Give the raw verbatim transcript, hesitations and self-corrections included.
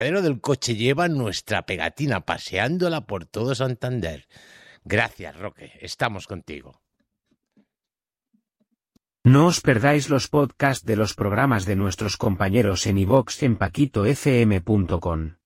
Pero del coche lleva nuestra pegatina paseándola por todo Santander. Gracias, Roque. Estamos contigo. No os perdáis los podcasts de los programas de nuestros compañeros en iVoox en paquito f m punto com.